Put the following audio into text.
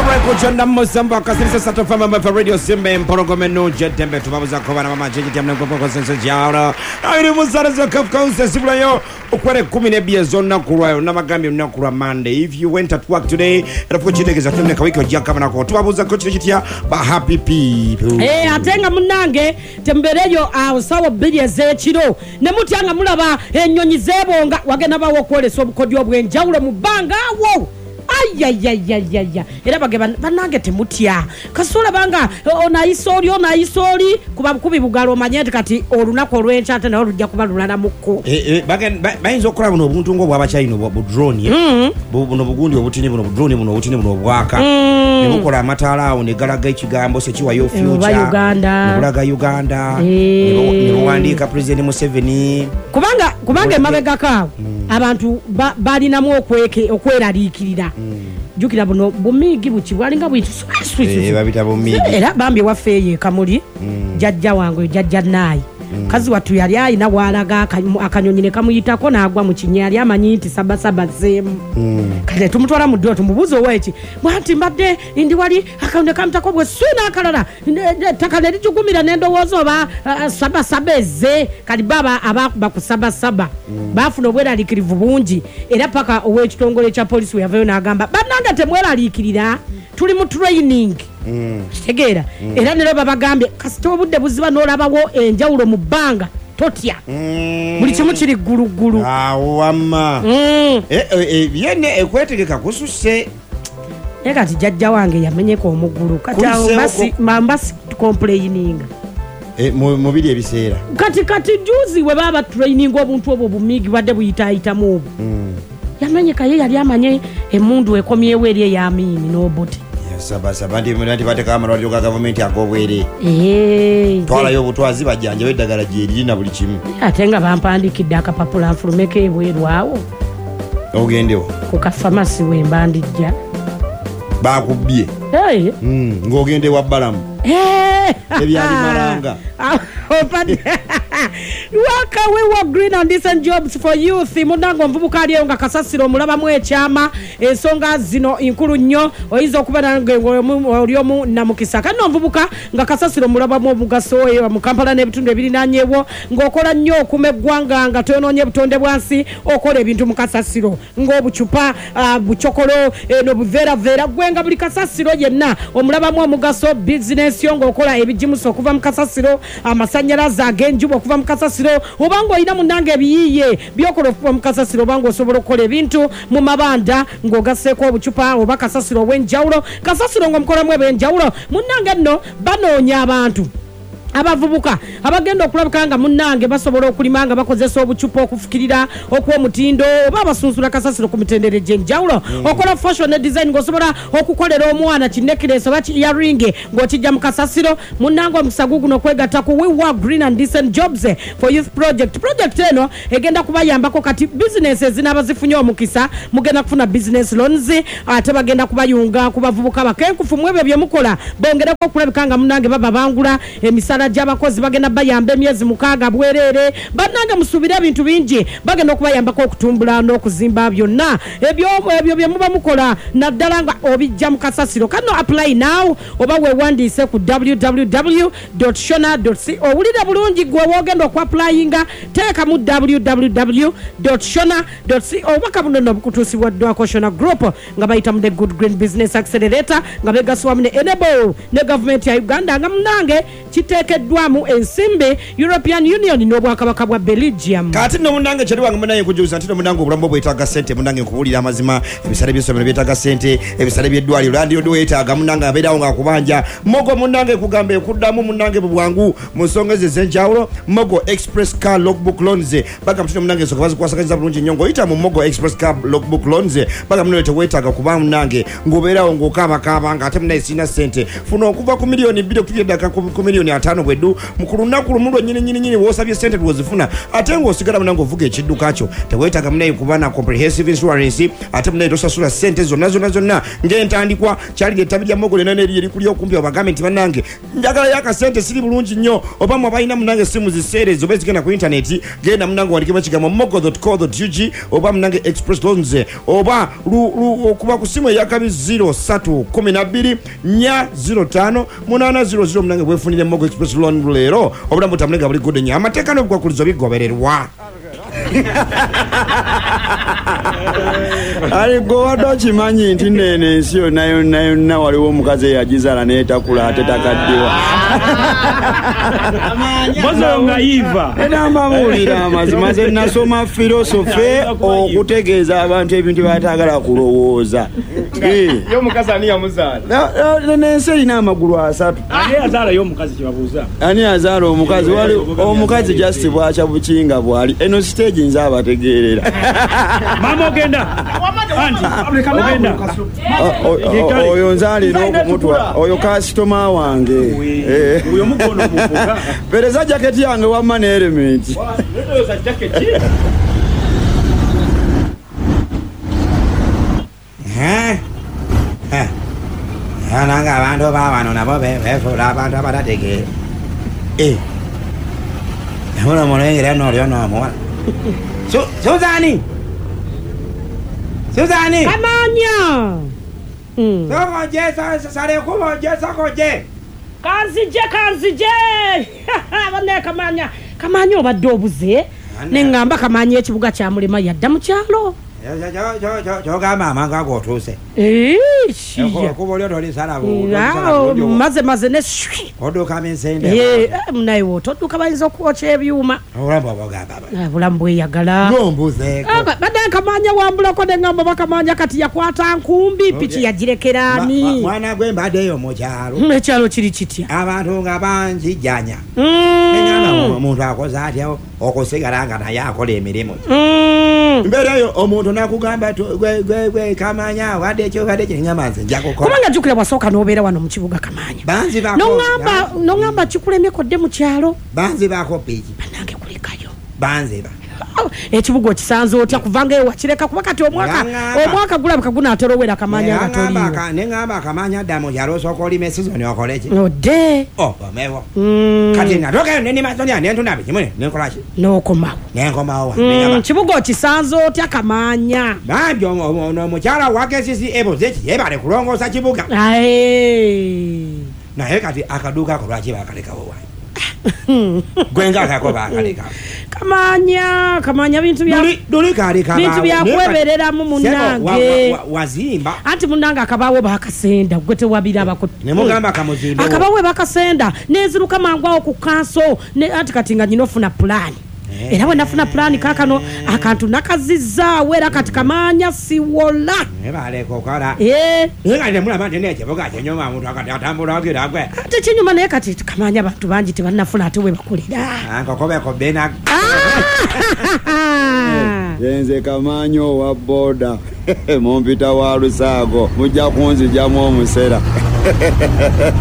Kuchanda Mozamba kasirisa sato fama mafa radio simbe mporogo nuje tembe tubabuza kuba na mama jeje jamna kwa sense jara ayiri musara zo kafkaunse sibula yo ukwere 12 zona kurwayo na magambi mnakurwa Monday. If you went at work today rafu chitegeza tumne kawiki ojia kama nako tubabuza ko chitia ba happy people atenga munange tembereyo sawa bilye zechiro ne mutyanga mulaba enyonyi zebonga wagena bawo kwolesa obukodyo bwenjawulo mu banga wo ayayayayaya era bage banange temutya kasula banga onaisoli kuba kubi bugalo manyete kati olunako olwencha ate nayo lujja kubalulana mukko bayinza okukola buno obuntu ngo bw'abachina bwa drone buno bugundi obutini buno drone buno obutini buno obwaka ne bukola amataala awo ne galaga ekigambo sekiwayo future Uganda ne buwandiika President Museveni kubanga emabega kaawo abantu balinamu okweraliikirira jukira buno bumigi buki bwalinga bwitu babita bumigi era bambi wafeeye kamuli jajja wange jajja nayi kazi watu yali ayina walaga akanyonyine kamuyitako nagwa mu kinyali amanyi nti sabasaba zemu kale tumutwala mu ddo tumubuzo wechi bwanti mbadde ndi wali akaunde kamtako bwe swina akalala takale lijugumira nendowoozo ba sabasabeze kali baba abakuba ku sabasaba bafuna obweralikirivu bungi era paka ow'ekitongole kya polisi we yavayo n'agamba bannanga temweralikirira tuli mu training tegeera era nero babagambye kasita obudde buziba n'olabawo enjawulo mu bbanga totya buli kimu kiri ggulugulu awamma yenne ekwetegeka kususe kati jajja wange yamenyeko omugulu kati mbasi complaininga mubiri ebiseera kati juzi we baba training obuntu obwo bumigi wadde buyitaayitamu obwo yamenyeka ye yali amanye emundu ekomyewo eri eyamini n'obuti sabasaba ndi mulati bateka amalwaliro ga gavumenti agobwere twalayo obutwazi bajjanja beddagala gyeri na buli kimu ate nga bampandikidde akapapula nfulumeko ebwerwawo ogendewo ku kafamasi wembandijja bakubye ng'ogende wa bbalamu ebyali malanga Waka we work green and decent jobs for youth munango mvubuka aliyo nga kasasiro mulaba mu ekyama ensonga zino inkulu nnyo oyiza okuba nange olyomu na mukisa kano mvubuka nga kasasiro mulaba mu mugaso mu Kampala n'ebitundu ebirinanyewo ng'okola nnyo okumeggwanga nga tonoonye butonde bwansi okola ebintu mu kasasiro ng'obucupa buchokolo no buveera gwenga buli kasasiro yenna omulabamu omugaso business yo ng'okola ebijimuso okuva mu kasasiro amasanyalaze ag'enjuba okuva mu kasasiro obanga oyina munange ebiyiye byokola okuva mu kasasiro obanga osobola okukola ebintu mu mabanda ng'ogasseeko obucupa oba kasasiro obw'enjawulo kasasiro ng'omukolamu eb'enjawulo munange nno banoonya abantu abavubuka abagenda okulabika nga munnange basobola okulima nga bakozesa obucupa okufukirira okw'omutindo oba abasunsula kasasiro ku mitendere gy'enjawulo okola fashion ne design ng'osobola okukolera omwana kinekiresi oba earring ng'okijja mu kasasiro munnange omukisa guguno okwegatta ku We Work Green and Decent Jobs for Youth project eno egenda kubayambako kati business ezinaaba zifunye omukisa mugenda kufuna business loans ate bagenda kubayunga ku bavubuka bakenkufu mu ebyo bye mukola bongereko okulabika nga munnange baba bangula emisala gy'abakozi bagenda bayamba emyezi 6 bwerere bannange musubire ebintu bingi bagenda okubayambako okutumbula n'okuzimba byonna ebyo bye muba mukola naddala nga obijja mu kasasiro kano apply now oba weewandiise ku www.shona.co owulira bulungi gwe woogenda okuapplyinga teeka mu www.shona.co obubaka buno nno bukutuusibwaddwako Shona Group nga bayita mu the Good Green Business Accelerator nga begaswamu ne Enable ne gavumenti ya Uganda nga munange kiteekeddwamu ensimbi European Union n'obwakabaka bwa Belgium kati nno munange kyali wange munange kujuza nti munange obulamu bwetaaga sente munange nkubulira amazima ebisale by'essomero byetaaga sente ebisale by'eddwaliro landiyo dwetaaga munange abeerawo nga kubanja Mogo munange kugamba ekuddamu munange bwangu mu nsonga ez'enjawulo Mogo Express Car Logbook Loans baga mutino munange soka bazikwasaganyiriza bulungi nnyo ng'oyita mu Mogo Express Car Logbook Loans baga muno tewetaaga kuba munange ng'obeerawo ng'okaabakaaba nga ate munange sina sente funa okuva ku miliyoni 2 okugenda ku miliyoni 5 kano bweddu ku lunaku lumu lwennyini woosabye sente lwozifuna ate ng'osigala munange ovuga ekidduka kyo teweetaaga munaye kuba na comprehensive insurance ate munaye tosasula sente zonna ng'entandikwa kyalira ettabi lya Mogo lyonna neri erikuli okumpi obagambe nti bannange njagala y'akasente siri bulungi nnyo oba mwe abalina munange simu ziseerezi oba ezigenda ku intaneti genda munange wandikemu ekigambo mogo.co.ug oba munange express loans oba okuba ku simu eyakabi 0312 405 800 munange bwefunire Mogo express loan leero obulamu butamulega buli gudde nnyo amateeka n'obukwakkulizo bigobererwa aligo wado kimanyi nti nene ensi yonna waliwo omukazi eyagizaala neetakula ate takaddiwa bozonga iva enambabuulira amazima ze nasoma filosofe okutegeeza abantu ebintu byatagala kulowooza y'omukazi ani yamuzaala nensi erina amagulu 3 ani yazaala y'omukazi kyebabuuza ani yazaala omukazi wali omukazi just bwaca bukinga bwali eno stage nze abategeerera mama ogenda ogenda oyo nzaalira okumutwa oyo kasitoma wange uyo mukono mufuga pereza jaketi yange wamma ne element netoyoza jaketi nanga abantu babano nabo befuula abantu abatategeera muno mulengera n'olyo n'omuwala Suzani Kamanya sokoje sale kuboje sokoje kanzije bane Kamanya obadde obuze nengamba Kamanya ekibuga kya Mulema yadda mu kyalo kyogamba amanga agotuuse kubolyo toli salabu maze ne shwi oduka misende munaye wotoduka bayinza okwokya ebyuma bulamu bweyagala nombuzeeko badde Kamanya wambulako nengamba bakamanya kati yakwata nkumbi piki yagirekerani mwana gwe mbaddeyo mu kyalo ekyalo kiri kitya abantu nga banjijjanya engamba omuntu akoze atya okusigala nga naye akola emirimu mbeera eyo omuntu nakugamba gwe Kamanya wadde ekyo wadde kyengamba nze nja kukola kubanga jjukira wasooka n'obeera wano mu kibuga Kamanya banzi nongamba kikulemyekodde mu kyalo banzi bako piki bannange kulekayo banziba ekibuga okisanze otya kuvanga eyo wakireka kuba kati omwaka gulabika gunaatolowera Kamanya nga toliyo neŋŋamba Kamanya dda mu kyalo osooka olima esizoni okole ki odde okomewo kati natokeyo nenimasonya nentunabe kimune nenkolaki n'okomawo nenkomawo kibuga okisanze otya Kamanya bambi omukyala wakesisi eboze ki yebale kulongoosa kibuga naye kati akaduuka ako lwaki bakalekawo wa gwenga kako bakalekawo Kamanya bintu byakwebereramu munange wazimba anti munange akabaawo bakasenda gwe tewabirabako nemugamba kamuzimba akabaawo bakasenda neziruka mangu awo ku kanso anti kati nga nyina ofuna pulaani era bwe nafuna pulaani kaakano akantu nakazizaawo era kati Kamanya siwola balekokala nemulaba nti nekibuga kyenyuma muntu akati atambula wagira gwe ate kinyuma naye kati Kamanya abantu bangi tebannafuna ate we bakolera nkokobeko bena yenze Kamanya owa boda mumpita wa Lusaago mujja kunzijamu omusera